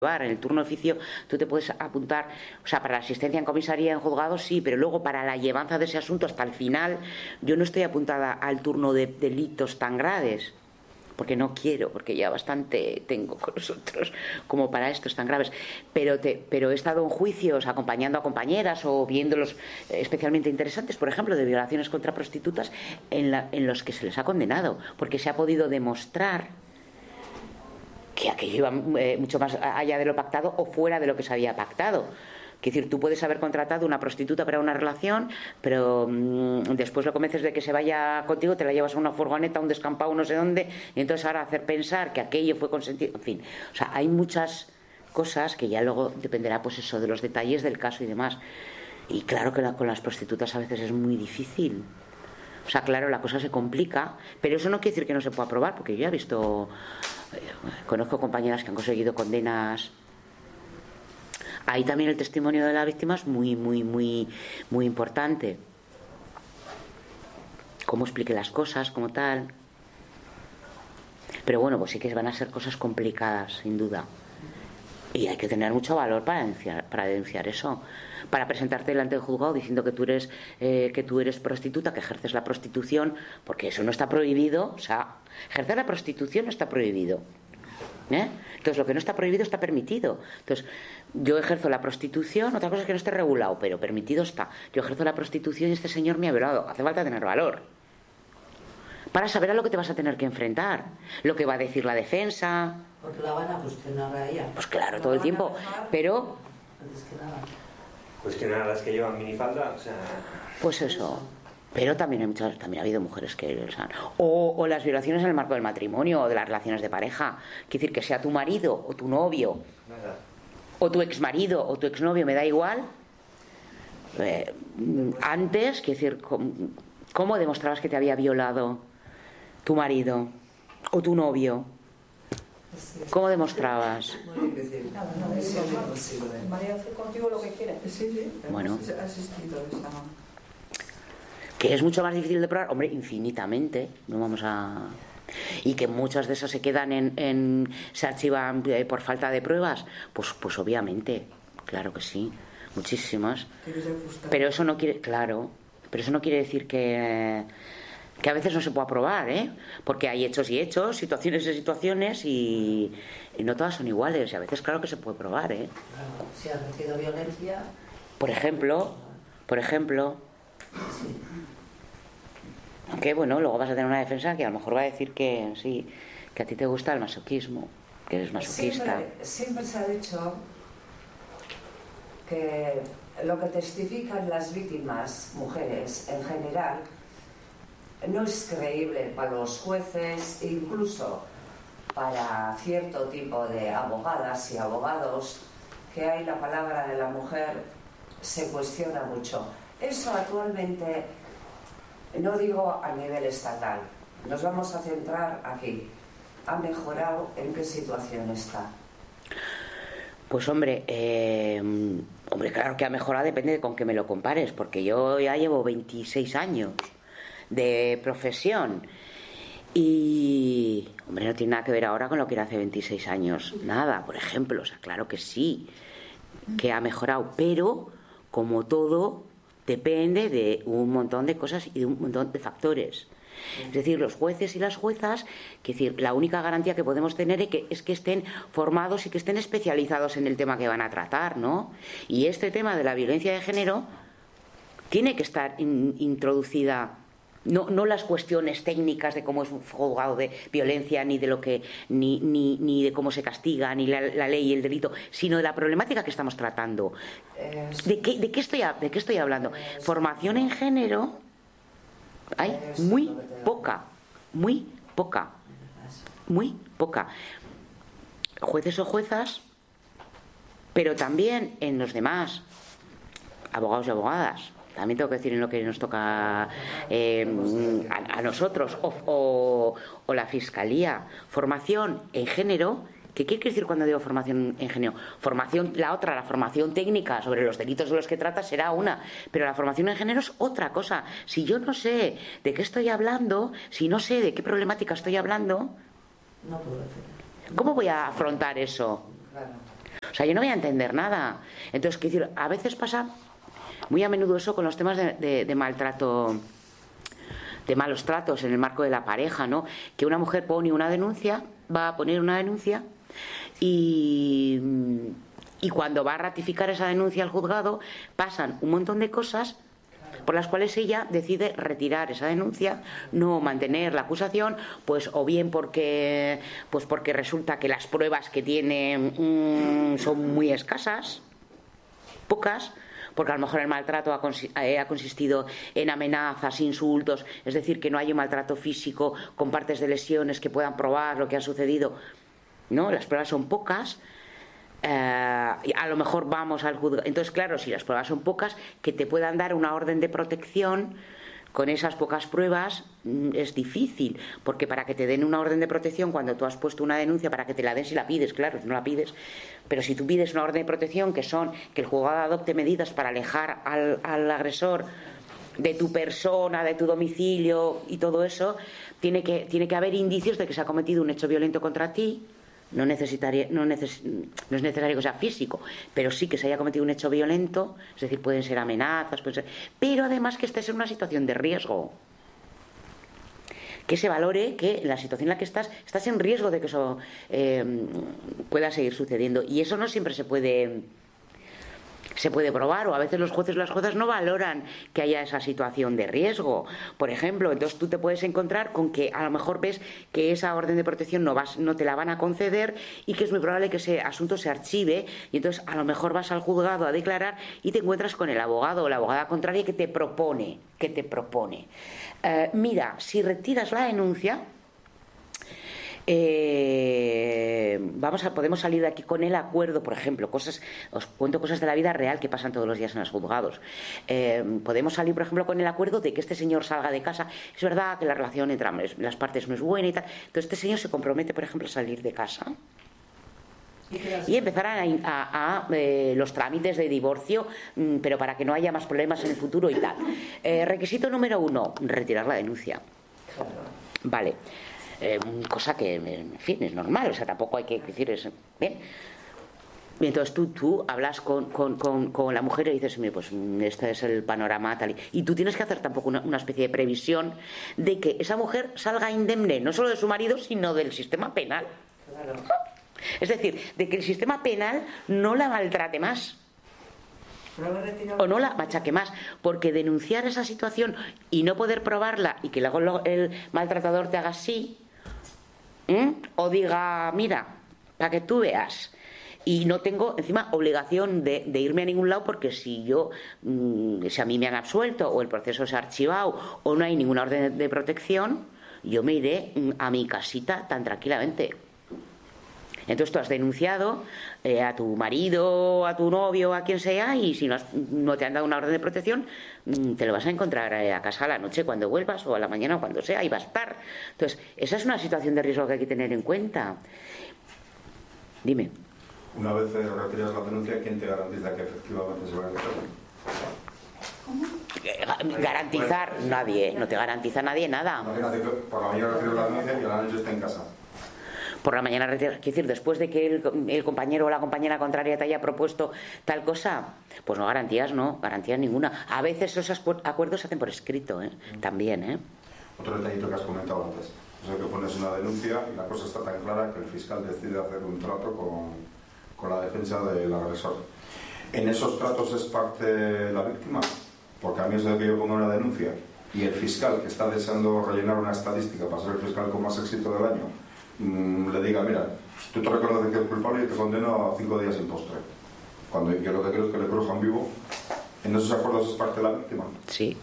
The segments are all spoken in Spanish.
En el turno de oficio tú te puedes apuntar, o sea, para la asistencia en comisaría, en juzgados, sí, pero luego para la llevanza de ese asunto hasta el final, yo no estoy apuntada al turno de delitos tan graves, porque no quiero, porque ya bastante tengo con nosotros como para estos tan graves, pero he estado en juicios acompañando a compañeras o viéndolos especialmente interesantes, por ejemplo, de violaciones contra prostitutas, en los que se les ha condenado, porque se ha podido demostrar que aquello iba mucho más allá de lo pactado o fuera de lo que se había pactado. Es decir, tú puedes haber contratado una prostituta para una relación, pero después lo convences de que se vaya contigo, te la llevas a una furgoneta, a un descampado, no sé dónde, y entonces ahora hacer pensar que aquello fue consentido. En fin, o sea, hay muchas cosas que ya luego dependerá, pues eso, de los detalles del caso y demás. Y claro que con las prostitutas a veces es muy difícil. O sea, claro, la cosa se complica, pero eso no quiere decir que no se pueda probar, porque yo ya he visto, conozco compañeras que han conseguido condenas. Ahí también el testimonio de la víctima es muy importante. Cómo explique las cosas, como tal. Pero bueno, pues sí que van a ser cosas complicadas, sin duda. Y hay que tener mucho valor para denunciar eso. Para presentarte delante del juzgado diciendo que tú eres prostituta, que ejerces la prostitución, porque eso no está prohibido. O sea, ejercer la prostitución no está prohibido. Entonces lo que no está prohibido está permitido. Entonces yo ejerzo la prostitución, otra cosa es que no esté regulado, pero permitido está. Yo ejerzo la prostitución y este señor me ha violado. Hace falta tener valor para saber a lo que te vas a tener que enfrentar, lo que va a decir la defensa. Porque la van a cuestionar a ella. Pues claro, todo el tiempo. Pero cuestionar a las que llevan minifalda, o sea... Pues eso. Pero también ha habido mujeres que o las violaciones en el marco del matrimonio o de las relaciones de pareja. Quiere decir que sea tu marido o tu novio, o tu exmarido o tu exnovio, me da igual. Antes, quiere decir, ¿cómo demostrabas que te había violado tu marido o tu novio? ¿Cómo demostrabas? Muy difícil. María hace contigo lo que quiere. Sí. Bueno. Has escrito esta. Que es mucho más difícil de probar, hombre, infinitamente. No vamos a... Y que muchas de esas se quedan se archivan por falta de pruebas. Pues obviamente, claro que sí, muchísimas. Pero eso no quiere, claro, pero eso no quiere decir que a veces no se pueda probar, porque hay hechos y hechos, situaciones y situaciones, y no todas son iguales, y a veces claro que se puede probar, Claro, si ha recibido violencia. Por ejemplo, Sí. aunque bueno, luego vas a tener una defensa que a lo mejor va a decir que sí, que a ti te gusta el masoquismo, que eres masoquista. Siempre se ha dicho que lo que testifican las víctimas, mujeres en general, no es creíble para los jueces, incluso para cierto tipo de abogadas y abogados, que hay la palabra de la mujer se cuestiona mucho. Eso actualmente, no digo a nivel estatal, nos vamos a centrar aquí. ¿Ha mejorado? ¿En qué situación está? Pues hombre, claro que ha mejorado, depende de con qué me lo compares, porque yo ya llevo 26 años de profesión y, hombre, no tiene nada que ver ahora con lo que era hace 26 años, nada, por ejemplo. O sea, claro que sí, que ha mejorado, pero como todo depende de un montón de cosas y de un montón de factores. Es decir, los jueces y las juezas, que decir, la única garantía que podemos tener es que estén formados y que estén especializados en el tema que van a tratar, ¿no? Y este tema de la violencia de género tiene que estar introducida, no las cuestiones técnicas de cómo es un juzgado de violencia, ni de lo que ni de cómo se castiga, ni la ley y el delito, sino de la problemática que estamos tratando. ¿De qué estoy hablando? Formación en género hay muy poca. Jueces o juezas, pero también en los demás, abogados y abogadas. También tengo que decir en lo que nos toca a nosotros o la Fiscalía. Formación en género. ¿Qué quiere decir cuando digo formación en género? La formación técnica sobre los delitos de los que trata será una, pero la formación en género es otra cosa. Si yo no sé de qué estoy hablando, si no sé de qué problemática estoy hablando, ¿cómo voy a afrontar eso? O sea, yo no voy a entender nada. Entonces, quiero decir, a veces pasa muy a menudo eso con los temas de maltrato, de malos tratos en el marco de la pareja, ¿no? Que una mujer pone una denuncia, va a poner una denuncia y cuando va a ratificar esa denuncia al juzgado pasan un montón de cosas por las cuales ella decide retirar esa denuncia, no mantener la acusación, pues o bien porque resulta que las pruebas que tiene son muy escasas, pocas, porque a lo mejor el maltrato ha consistido en amenazas, insultos, es decir, que no hay un maltrato físico con partes de lesiones que puedan probar lo que ha sucedido, ¿no? Las pruebas son pocas. A lo mejor vamos al juzgado. Entonces, claro, si las pruebas son pocas, que te puedan dar una orden de protección con esas pocas pruebas es difícil, porque para que te den una orden de protección cuando tú has puesto una denuncia, para que te la den si la pides, claro, si no la pides, pero si tú pides una orden de protección que el juzgado adopte medidas para alejar al agresor de tu persona, de tu domicilio y todo eso, tiene que haber indicios de que se ha cometido un hecho violento contra ti. No es necesario que sea físico, pero sí que se haya cometido un hecho violento, es decir, pueden ser amenazas, pero además que estés en una situación de riesgo, que se valore que en la situación en la que estás en riesgo de que eso pueda seguir sucediendo, y eso no siempre se puede probar, o a veces los jueces y las juezas no valoran que haya esa situación de riesgo, por ejemplo. Entonces tú te puedes encontrar con que a lo mejor ves que esa orden de protección no te la van a conceder y que es muy probable que ese asunto se archive, y entonces a lo mejor vas al juzgado a declarar y te encuentras con el abogado o la abogada contraria que te propone mira, si retiras la denuncia, podemos salir de aquí con el acuerdo, por ejemplo, os cuento cosas de la vida real que pasan todos los días en los juzgados. Podemos salir, por ejemplo, con el acuerdo de que este señor salga de casa. Es verdad que la relación entre las partes no es buena y tal, entonces este señor se compromete, por ejemplo, a salir de casa y empezar a los trámites de divorcio, pero para que no haya más problemas en el futuro y tal. Requisito número 1, retirar la denuncia. Vale. Cosa que, en fin, es normal, o sea, tampoco hay que decir eso. Bien. Y entonces tú hablas con la mujer y dices, mire, pues este es el panorama tal, y tú tienes que hacer tampoco una especie de previsión de que esa mujer salga indemne, no solo de su marido, sino del sistema penal. Claro. Es decir, de que el sistema penal no la maltrate más o no la machaque más, porque denunciar esa situación y no poder probarla y que luego el maltratador te haga así, o diga, mira, para que tú veas, y no tengo encima obligación de irme a ningún lado, porque si a mí me han absuelto o el proceso se ha archivado o no hay ninguna orden de protección, yo me iré a mi casita tan tranquilamente. Entonces tú has denunciado a tu marido, a tu novio, a quien sea, y si no te han dado una orden de protección, te lo vas a encontrar a casa a la noche cuando vuelvas, o a la mañana o cuando sea, y va a estar. Entonces, esa es una situación de riesgo que hay que tener en cuenta. Dime. Una vez retiras la denuncia, ¿quién te garantiza que efectivamente se va a retirar? Garantizar nadie, no te garantiza nadie nada. Imagínate que por la mañana retiras la denuncia y a la noche está en casa. Por la mañana, quiero decir, después de que el compañero o la compañera contraria te haya propuesto tal cosa, pues no garantías ninguna. A veces esos acuerdos se hacen por escrito, también. Otro detallito que has comentado antes, es que pones una denuncia y la cosa está tan clara que el fiscal decide hacer un trato con la defensa del agresor. ¿En esos tratos es parte la víctima? Porque a mí eso de que yo ponga una denuncia y el fiscal, que está deseando rellenar una estadística para ser el fiscal con más éxito del año, le diga, mira, tú te reconoces que es culpable y te condeno a 5 días sin postre, cuando yo lo que creo es que le crujan vivo. ¿En esos acuerdos es parte de la víctima? Sí.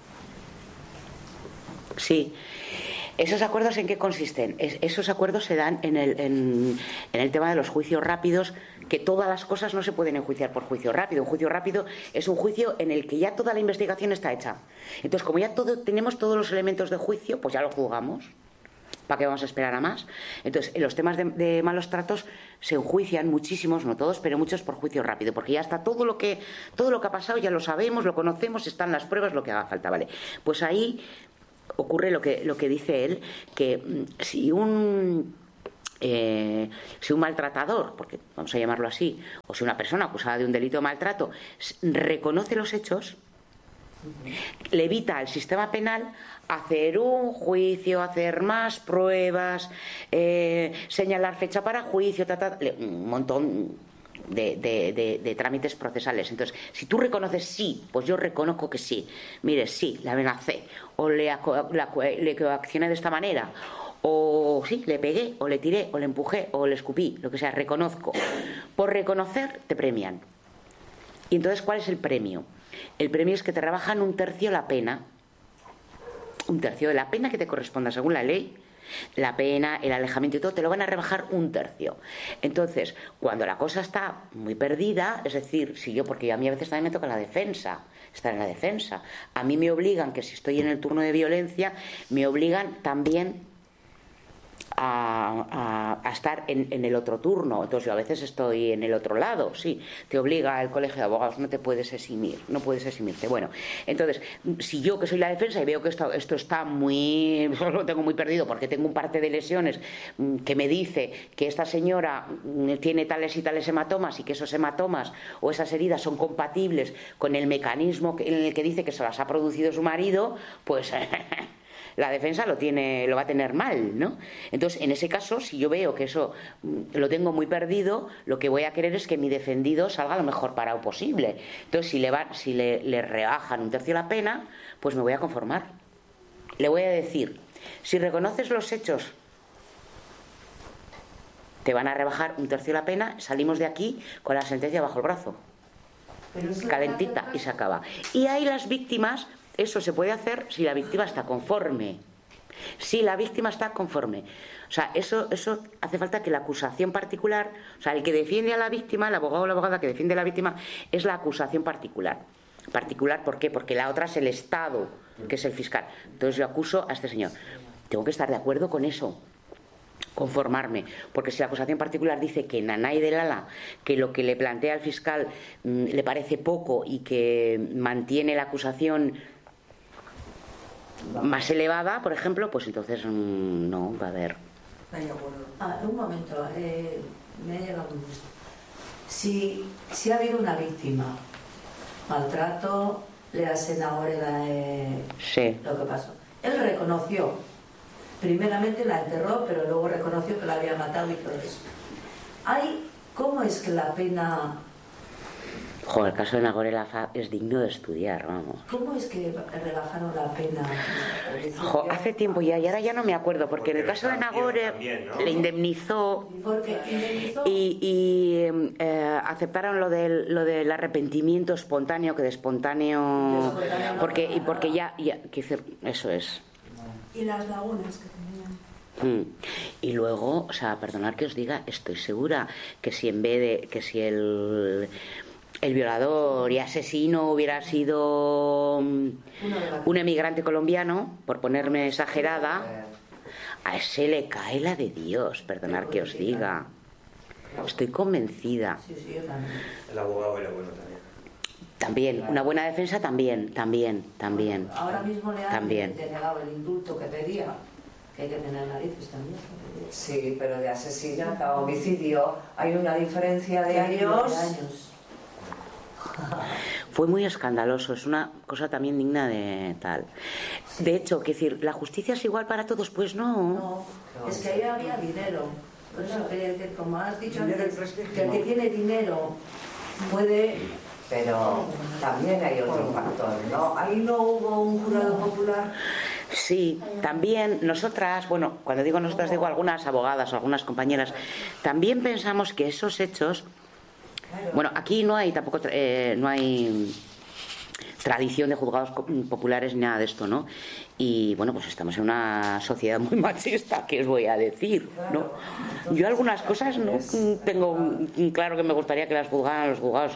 ¿Esos acuerdos en qué consisten? Esos acuerdos se dan en el tema de los juicios rápidos, que todas las cosas no se pueden enjuiciar por juicio rápido. Un juicio rápido es un juicio en el que ya toda la investigación está hecha. Entonces, como ya tenemos todos los elementos de juicio, pues ya lo juzgamos. ¿Para qué vamos a esperar a más? Entonces, en los temas de malos tratos se enjuician muchísimos, no todos, pero muchos por juicio rápido, porque ya está todo lo que ha pasado, ya lo sabemos, lo conocemos, están las pruebas, lo que haga falta, ¿vale? Pues ahí ocurre lo que dice él, que si un si un maltratador, porque vamos a llamarlo así, o si una persona acusada de un delito de maltrato reconoce los hechos, le evita al sistema penal hacer un juicio, hacer más pruebas, señalar fecha para juicio, un montón de trámites procesales. Entonces, si tú reconoces sí, pues yo reconozco que sí, mire, sí, la amenacé, o le coaccioné de esta manera, o sí, le pegué, o le tiré, o le empujé, o le escupí, lo que sea, reconozco. Por reconocer te premian. Y entonces, ¿cuál es el premio? El premio es que te rebajan 1/3 la pena, 1/3 de la pena que te corresponda según la ley. La pena, el alejamiento y todo, te lo van a rebajar 1/3. Entonces, cuando la cosa está muy perdida, es decir, si yo, porque a mí a veces también me toca la defensa, estar en la defensa, a mí me obligan, que si estoy en el turno de violencia, me obligan también a estar en el otro turno. Entonces yo a veces estoy en el otro lado, sí, te obliga el colegio de abogados, no te puedes eximir, no puedes eximirte. Bueno, entonces, si yo que soy la defensa y veo que esto está muy, lo tengo muy perdido porque tengo un parte de lesiones que me dice que esta señora tiene tales y tales hematomas y que esos hematomas o esas heridas son compatibles con el mecanismo en el que dice que se las ha producido su marido, pues la defensa lo va a tener mal, ¿no? Entonces, en ese caso, si yo veo que eso lo tengo muy perdido, lo que voy a querer es que mi defendido salga lo mejor parado posible. Entonces, si le rebajan 1/3 la pena, pues me voy a conformar. Le voy a decir, si reconoces los hechos, te van a rebajar 1/3 la pena, salimos de aquí con la sentencia bajo el brazo, calentita, y se acaba. Y ahí las víctimas... Eso se puede hacer si la víctima está conforme. Si la víctima está conforme. O sea, eso hace falta que la acusación particular, o sea, el que defiende a la víctima, el abogado o la abogada que defiende a la víctima, es la acusación particular. ¿Particular por qué? Porque la otra es el Estado, que es el fiscal. Entonces yo acuso a este señor. Tengo que estar de acuerdo con eso. Conformarme, porque si la acusación particular dice que Nanay de Lala, que lo que le plantea al fiscal le parece poco y que mantiene la acusación más elevada, por ejemplo, pues entonces no va a haber. Un momento, me ha llegado un gusto. Si ha habido una víctima, maltrato, le hacen ahora sí. Lo que pasó. Él reconoció, primeramente la enterró, pero luego reconoció que la había matado y todo eso. ¿Cómo es que la pena... Joder, el caso de Nagore Laffat es digno de estudiar, vamos. ¿Cómo es que rebajaron la pena? Hace tiempo ya, y ahora ya no me acuerdo, porque en el caso de Nagore también, ¿no? le indemnizó, Porque indemnizó y aceptaron lo del arrepentimiento espontáneo, que de espontáneo... Porque ya quiero decir, eso es. Y las lagunas que tenían. Y luego, o sea, perdonad que os diga, estoy segura que si el violador y asesino hubiera sido un emigrante colombiano, por ponerme exagerada, a ese le cae la de Dios, perdonad que os diga. Estoy convencida. Sí, yo también. El abogado era bueno también. También, una buena defensa también. Ahora mismo le han También. denegado el indulto que pedía, que hay que tener narices también. Sí, pero de asesinato a homicidio hay una diferencia de años. Fue muy escandaloso, es una cosa también digna de tal. De hecho, quiero decir, ¿la justicia es igual para todos? Pues no. No, es que ahí había dinero. Por eso quería decir, como has dicho antes, que el que tiene dinero puede... Pero también hay otro factor, ¿no? Ahí no hubo un jurado popular. Sí, también nosotras, bueno, cuando digo nosotras digo algunas abogadas o algunas compañeras, también pensamos que esos hechos, bueno, aquí no hay tampoco, no hay tradición de juzgados populares ni nada de esto, ¿no? Y bueno, pues estamos en una sociedad muy machista, ¿qué os voy a decir? ¿No? Yo algunas cosas no tengo claro que me gustaría que las juzgaran los juzgados,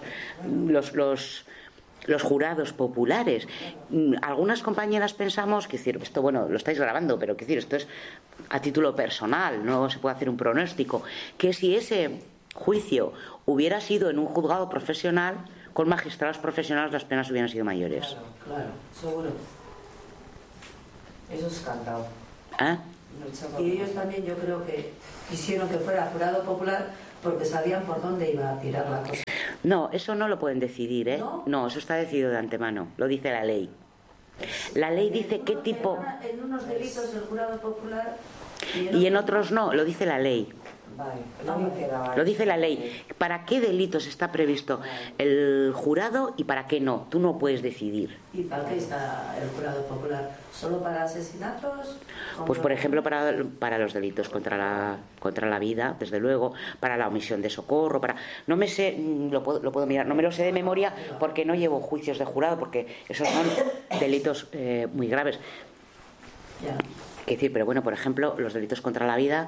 los jurados populares. Algunas compañeras pensamos, que decir, esto, bueno, lo estáis grabando, pero que decir, esto es a título personal, no se puede hacer un pronóstico, que si ese juicio hubiera sido en un juzgado profesional, con magistrados profesionales, las penas hubieran sido mayores. Claro, seguro. Eso es cantado. ¿Eh? Y ellos también yo creo que quisieron que fuera jurado popular porque sabían por dónde iba a tirar la cosa. No, eso no lo pueden decidir, ¿eh? ¿No? Eso está decidido de antemano, lo dice la ley. La ley dice qué tipo... En unos delitos el jurado popular y en otros no, lo dice la ley. Vale, no me quedaba Lo dice la ley. ¿Para qué delitos está previsto el jurado y para qué no? Tú no puedes decidir. ¿Y para qué está el jurado popular? ¿Solo para asesinatos? Pues por ejemplo para los delitos contra la vida, desde luego, para la omisión de socorro, no me sé, lo puedo mirar, no me lo sé de memoria porque no llevo juicios de jurado, porque esos son delitos muy graves. Ya. Es decir, pero bueno, por ejemplo, los delitos contra la vida,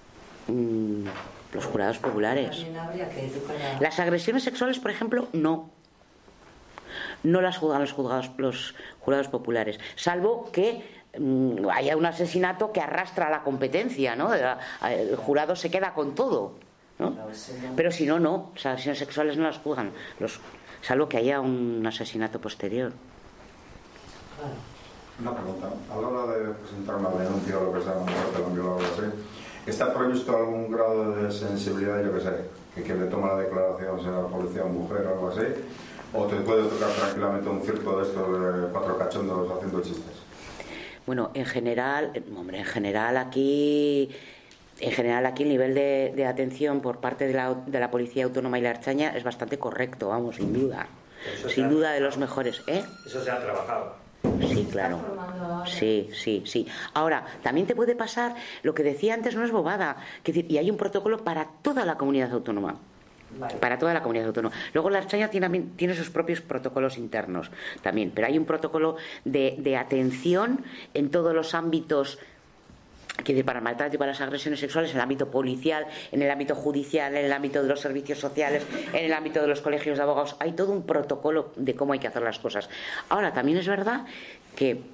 los jurados populares. También habría que educar a... Las agresiones sexuales, por ejemplo, no las juzgan los jurados populares, salvo que haya un asesinato que arrastra a la competencia, ¿no? El jurado se queda con todo, ¿no? Pero si no, las agresiones sexuales no las juzgan, salvo que haya un asesinato posterior. Claro. Una pregunta. A la hora de presentar una denuncia o lo que sea, una mujer te lo han violado o algo así, ¿está previsto algún grado de sensibilidad, yo que sé, que quien le toma la declaración sea policía o mujer o algo así? ¿O te puede tocar tranquilamente un circo de estos de 4 cachondos haciendo chistes? Bueno, en general aquí el nivel de atención por parte de la Policía Autónoma y la Ertzaintza es bastante correcto, vamos, sin duda. Sin duda de los mejores, ¿eh? Eso se ha trabajado. Sí, claro. Sí. Ahora, también te puede pasar, lo que decía antes no es bobada, y hay un protocolo para toda la comunidad autónoma. Vale. Para toda la comunidad autónoma. Luego la Ertzaintza tiene sus propios protocolos internos también, pero hay un protocolo de atención en todos los ámbitos, que para el maltrato y para las agresiones sexuales, en el ámbito policial, en el ámbito judicial, en el ámbito de los servicios sociales, en el ámbito de los colegios de abogados. Hay todo un protocolo de cómo hay que hacer las cosas. Ahora, también es verdad que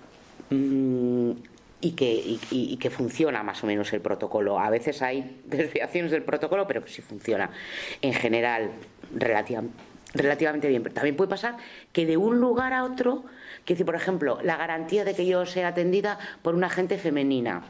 que funciona más o menos el protocolo. A veces hay desviaciones del protocolo, pero que sí funciona en general relativamente bien. Pero también puede pasar que de un lugar a otro, que si por ejemplo la garantía de que yo sea atendida por una agente femenina,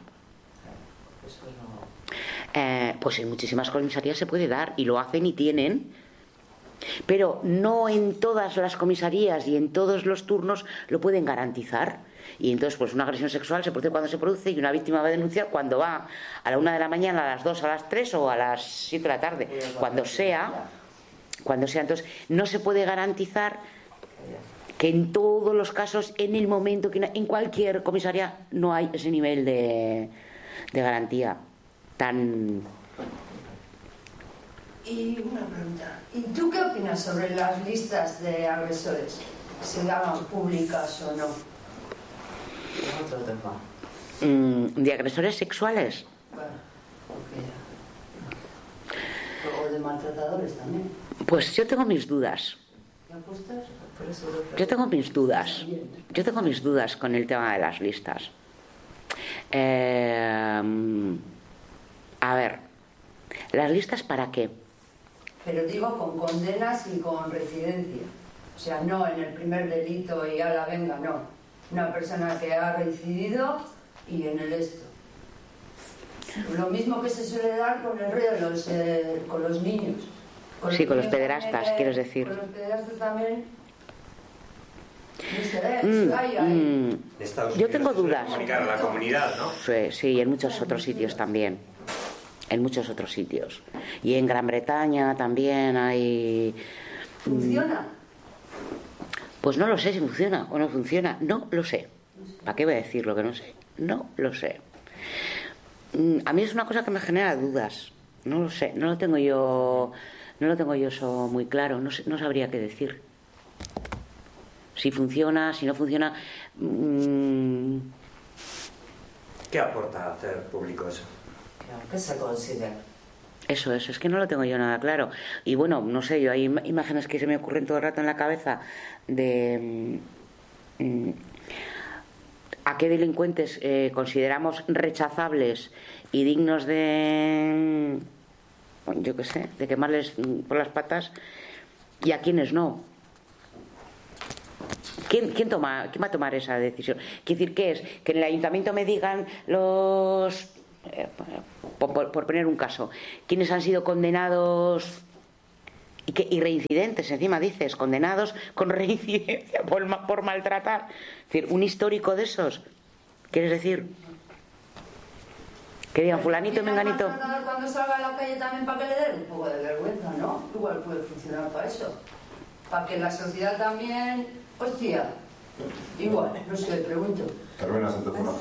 pues en muchísimas comisarías se puede dar, y lo hacen y tienen, pero no en todas las comisarías y en todos los turnos lo pueden garantizar. Y entonces pues una agresión sexual se produce cuando se produce, y una víctima va a denunciar cuando va a la 1 de la mañana, a las 2, a las 3 o a las 7 de la tarde, cuando sea. Entonces no se puede garantizar que en todos los casos, en el momento que en cualquier comisaría no hay ese nivel de garantía tan... Y una pregunta, ¿y tú qué opinas sobre las listas de agresores? ¿Se hagan públicas o no? Otro tema. ¿De agresores sexuales? Bueno, o de maltratadores también. Pues yo tengo mis dudas. ¿Qué apuestas? Yo tengo mis dudas con el tema de las listas. A ver, ¿las listas para qué? Pero digo con condenas y con residencia. O sea, no en el primer delito y a la venga, no. Una persona que ha reincidido y en el esto. Lo mismo que se suele dar con el rollo de con los niños. Sí, con los pederastas, también, quieres decir. Con los pederastas también. Yo tengo dudas. Comunicar a la comunidad, ¿no? Sí, y en muchos otros sitios también. En muchos otros sitios. Y en Gran Bretaña también hay... ¿Funciona? Pues no lo sé si funciona o no funciona. No lo sé. ¿Para qué voy a decir lo que no sé? No lo sé. A mí es una cosa que me genera dudas. No lo sé. No lo tengo yo eso muy claro. No sabría qué decir. Si funciona, si no funciona. ¿Qué aporta hacer público eso? ¿Qué se considera? Eso es que no lo tengo yo nada claro. Y bueno, no sé, yo hay imágenes que se me ocurren todo el rato en la cabeza de a qué delincuentes consideramos rechazables y dignos de, yo qué sé, de quemarles por las patas, y a quienes no. ¿Quién va a tomar esa decisión? Quiere decir, ¿qué es? Que en el ayuntamiento me digan los... por poner un caso, ¿quiénes han sido condenados y reincidentes? Encima dices, condenados con reincidencia por maltratar. Es decir, un histórico de esos. ¿Quieres decir? Que digan fulanito y menganito. Cuando salga a la calle también para que le den un poco de vergüenza, ¿no? Igual puede funcionar para eso. Para que la sociedad también, hostia, igual, no sé, pregunto. Terminas antes de una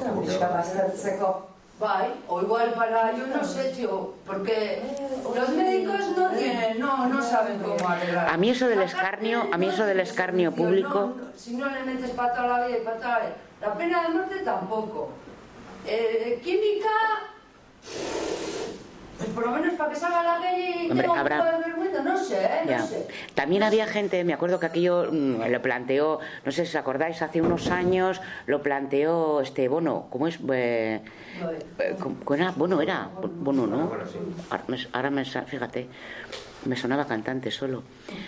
Bye. O igual para, yo no sé, tío, porque los médicos no saben cómo arreglar. A mí eso del escarnio público... Si no le metes para toda la vida y para toda la vida. La pena de muerte tampoco. Química... Pues por lo menos para que salga a la calle y tenga un poco de vergüenza, no sé. También había gente, me acuerdo que aquello lo planteó, no sé si os acordáis, hace unos años lo planteó Bono, ¿cómo es? Bono era, Bono, ¿no? Ahora fíjate, me sonaba cantante solo.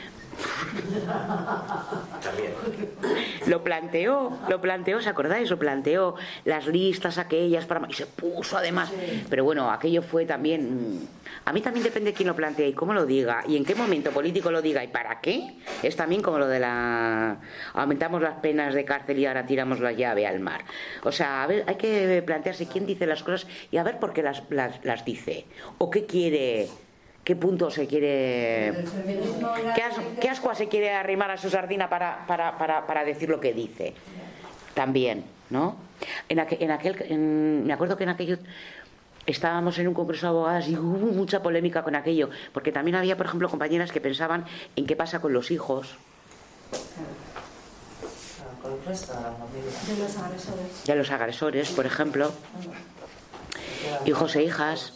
También. Lo planteó, ¿os acordáis? Lo planteó las listas aquellas y se puso además. Pero bueno, aquello fue también... A mí también depende de quién lo plantee y cómo lo diga y en qué momento político lo diga y para qué. Es también como lo de aumentamos las penas de cárcel y ahora tiramos la llave al mar. O sea, a ver, hay que plantearse quién dice las cosas y a ver por qué las dice. O qué quiere... ¿Qué punto se quiere... ¿Qué ascua se quiere arrimar a su sardina para decir lo que dice? También, ¿no? Me acuerdo que en aquello estábamos en un congreso de abogadas y hubo mucha polémica con aquello, porque también había, por ejemplo, compañeras que pensaban en qué pasa con los hijos. Con el resto de la familia. De los agresores. De los agresores, por ejemplo. Hijos e hijas.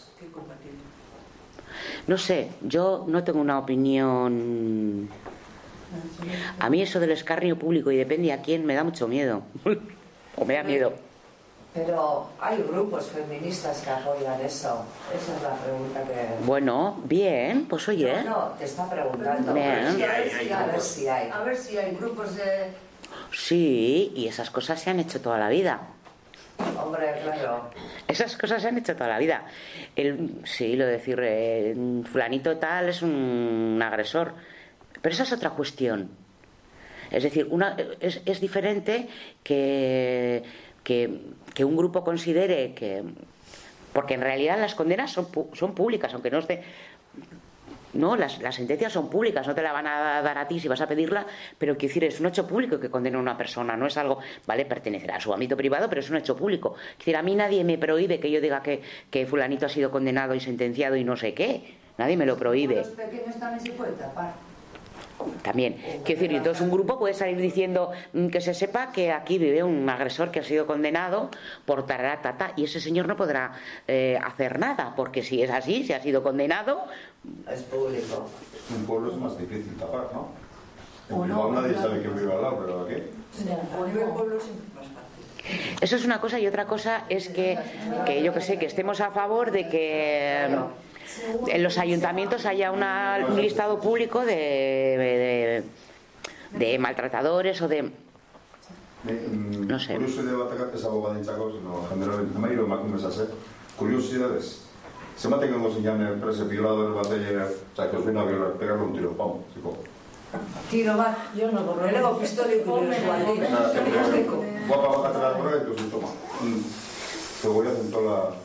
No sé, yo no tengo una opinión. A mí eso del escarnio público y depende a quién me da mucho miedo. O me da miedo. Pero hay grupos feministas que apoyan eso. Esa es la pregunta que... Bueno, bien, pues oye. No, te está preguntando. Bien. A ver si hay. A ver si hay grupos de... Sí, y esas cosas se han hecho toda la vida. Hombre, claro. Esas cosas se han hecho toda la vida. Sí, lo de decir, fulanito tal es un agresor. Pero esa es otra cuestión. Es decir, es diferente que un grupo considere que... Porque en realidad las condenas son públicas, aunque no esté... No, las sentencias son públicas, no te la van a dar a ti si vas a pedirla, pero quiero decir, es un hecho público que condena a una persona, no es algo, vale, pertenecerá a su ámbito privado, pero es un hecho público. Es decir, a mí nadie me prohíbe que yo diga que fulanito ha sido condenado y sentenciado y no sé qué, nadie me lo prohíbe. Los pequeños también se puede tapar. También, quiero decir, entonces un grupo puede salir diciendo que se sepa que aquí vive un agresor que ha sido condenado por taratata y ese señor no podrá hacer nada, porque si es así, si ha sido condenado... Es público. Un pueblo es más difícil tapar, ¿no? En O Bilbao no, nadie claro. sabe quién vive al lado, pero aquí... A nivel pueblo siempre es más fácil. Eso es una cosa y otra cosa es que yo que sé, que estemos a favor de que en los ayuntamientos haya un listado público de maltratadores o de... No sé. Kuriosidade batak ez abogadentzako, sino general amairu emakume zase. Curiosidades. Se mantengan zinan prese violador batelle, o sea, que os viene a violar, pegarle un tiro, pam, chico. Tiro bat, yo no borro. Luego pistola y cuchillo. Guapa, bájate la prueba y tú se toma. Te voy a hacer toda la...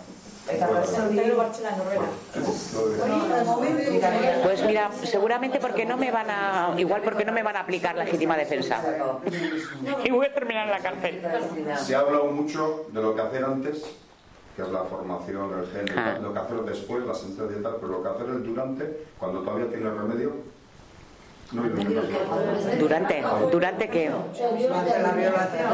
Pues mira, seguramente porque no me van a... Igual porque no me van a aplicar legítima defensa. Y voy a terminar en la cárcel. Se ha hablado mucho de lo que hacer antes, que es la formación, el género, lo que hacer después, la sentencia y tal, pero lo que hacer el durante, cuando todavía tiene remedio, no hay remedio. ¿Durante qué? La violación.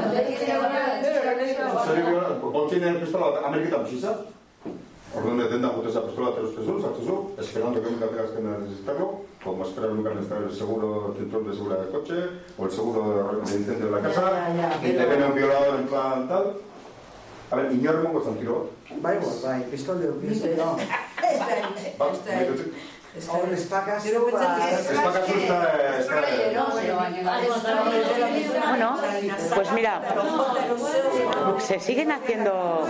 ¿Por quién tiene pistola? ¿América precisa? Orduan denda jute esa pistola sartu esperando que nunca tengas que necesitarlo, como esperar nunca necesitar el seguro, el cinturón de seguridad del coche, o el seguro de incendio de la casa, y te viene un violador en plan tal. A ver, inor emongo zan tiro bat? Bai, pistol de upiste. No. Espakazu está... Bueno, pues mira, se siguen haciendo...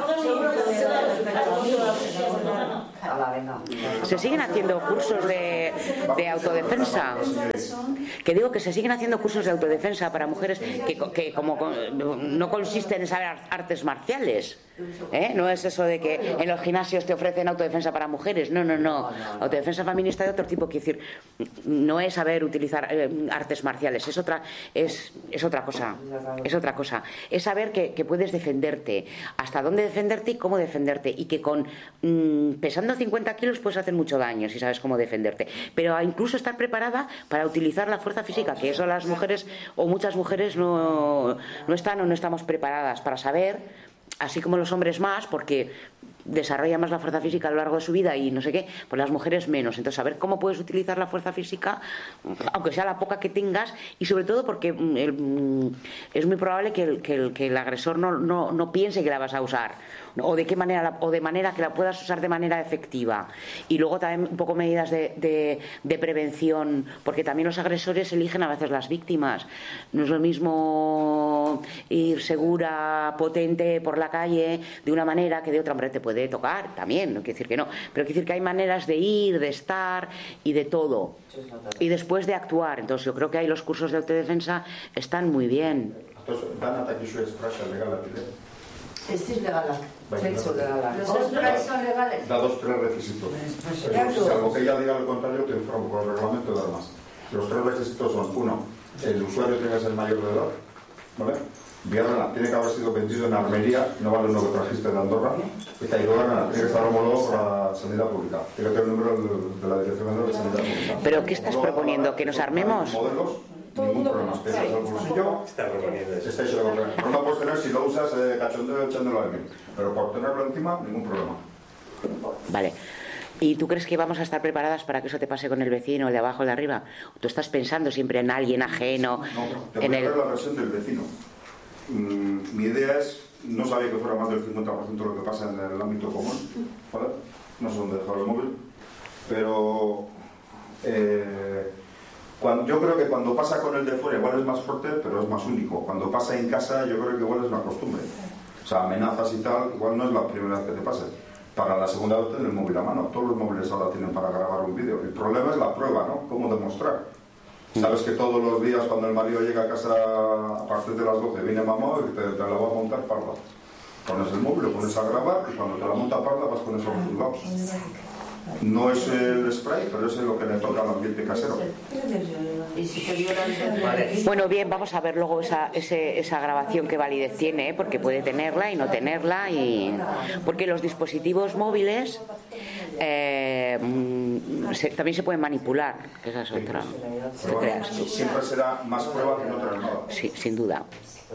Se siguen haciendo cursos de autodefensa. Que digo que se siguen haciendo cursos de autodefensa para mujeres que como no consisten en saber artes marciales. No es eso de que en los gimnasios te ofrecen autodefensa para mujeres. No. Autodefensa feminista de otro tipo. Quiero decir, no es saber utilizar artes marciales. Es otra cosa. Es otra cosa. Es saber que puedes defenderte. Hasta dónde defenderte y cómo defenderte. Y que pesando 50 kilos puedes hacer mucho daño si sabes cómo defenderte. Pero incluso estar preparada para utilizar la fuerza física, que eso las mujeres o muchas mujeres no están o no estamos preparadas para saber, así como los hombres más, porque desarrolla más la fuerza física a lo largo de su vida y no sé qué, pues las mujeres menos. Entonces, saber cómo puedes utilizar la fuerza física, aunque sea la poca que tengas, y sobre todo porque es muy probable que el agresor no piense que la vas a usar, o de qué manera, o de manera que la puedas usar de manera efectiva. Y luego también un poco medidas de prevención, porque también los agresores eligen a veces las víctimas. No es lo mismo ir segura, potente por la calle de una manera que de otra. Hombre, te puede tocar también, no quiere decir que no, pero quiere decir que hay maneras de ir, de estar y de todo, y después de actuar. Entonces yo creo que ahí los cursos de autodefensa están muy bien. Este es legal. Los tres son legales. Da 2 3 requisitos. Salvo que ella diga lo contrario, te informo por el reglamento de armas. Los 3 requisitos son: 1, el usuario tiene que ser mayor de edad, ¿vale? Bigarrena, tiene que haber sido vendido en armería, no vale uno que trajiste de Andorra. Eta hirugarrena, tiene que estar homologado por la sanidad pública. Tiene que tener el número de la Dirección de Sanidad Pública. ¿Pero qué estás proponiendo? ¿Que nos armemos? Modelos, ningún problema. Te echas al bolsillo, Está proponiendo eso. está hecho de correr. No lo puedes tener si lo usas cachondeo echándolo a mí. Pero por tenerlo encima, ningún problema. Vale. ¿Y tú crees que vamos a estar preparadas para que eso te pase con el vecino, el de abajo, el de arriba? ¿Tú estás pensando siempre en alguien ajeno? No, te voy a ver la versión del vecino. Mi idea es, no sabía que fuera más del 50% de lo que pasa en el ámbito común, ¿vale? No sé dónde dejar el móvil, pero yo creo que cuando pasa con el de fuera igual es más fuerte, pero es más único. Cuando pasa en casa yo creo que igual es una costumbre. O sea, amenazas y tal, igual no es la primera vez que te pase. Para la segunda vez tener el móvil a mano. Todos los móviles ahora tienen para grabar un vídeo. El problema es la prueba, ¿no? Cómo demostrar. Sabes que todos los días cuando el marido llega a casa a partir de las 12 viene mamá y te la va a montar parda. Pones el móvil, lo pones a grabar y cuando te la monta parda vas con eso a los juzgados. No es el spray, pero es lo que le toca al ambiente casero. Bueno, bien, vamos a ver luego esa grabación qué validez tiene, ¿eh? Porque puede tenerla y no tenerla, porque los dispositivos móviles también se pueden manipular, que esa es otra. Siempre será más prueba que no tener nada. Sí, sin duda.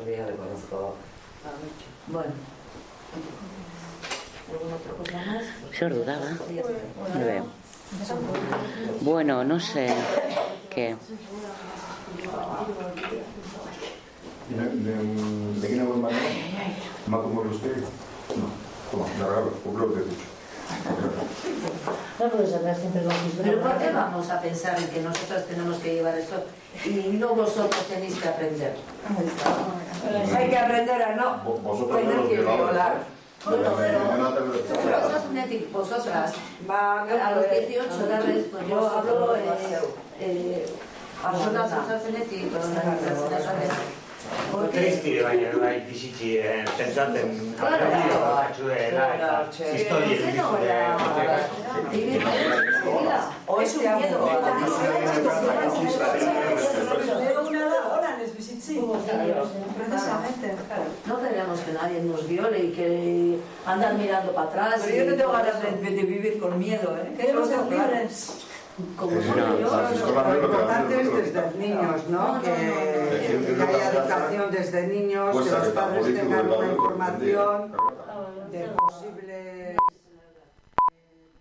Bueno. ¿Alguna otra cosa más? Se os dudaba. No veo. Bueno, no sé qué. ¿De quién hago el manual? ¿Más como usted? No. Toma, de regalo, por lo que he dicho. No puedes hablar siempre lo mismo. Pero ¿por qué vamos a pensar en que nosotros tenemos que llevar esto y no vosotros tenéis que aprender? Hay que aprender a no tener que violar. Bueno, pero vosotras, a los 18 darles, pues yo hablo personas genetic, Potresti bai bizici pentsatzen historia Es un miedo. No queremos que nadie nos viole y que andan mirando para atrás. Pero yo no tengo ganas de vivir con miedo, ¿eh? Queremos ser libres. Como soy yo, lo importante es desde niños, ¿no? Que haya educación desde niños, que los padres tengan una información de posibles